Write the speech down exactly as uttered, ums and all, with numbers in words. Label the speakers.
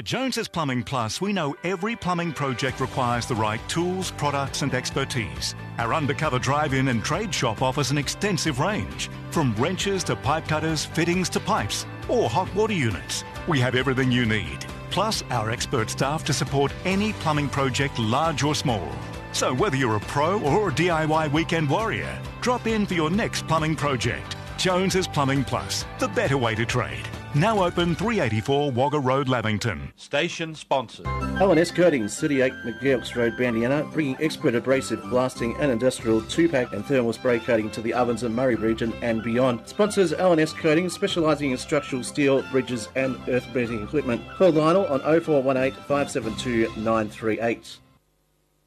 Speaker 1: At Jones's Plumbing Plus, we know every plumbing project requires the right tools, products and expertise. Our undercover drive-in and trade shop offers an extensive range, from wrenches to pipe cutters, fittings to pipes, or hot water units. We have everything you need, plus our expert staff to support any plumbing project, large or small. So whether you're a pro or a D I Y weekend warrior, drop in for your next plumbing project. Jones's Plumbing Plus, the better way to trade. Now open three eighty-four Wagga Road, Lavington.
Speaker 2: Station sponsor.
Speaker 3: L and S Coatings, thirty-eight McGeochs Road, Bandiana, bringing expert abrasive blasting and industrial two-pack and thermal spray coating to the Ovens and Murray region and beyond. Sponsors L and S Coatings, specialising in structural steel, bridges and earth-beating equipment. Call Lionel on oh four one eight, five seven two, nine three eight.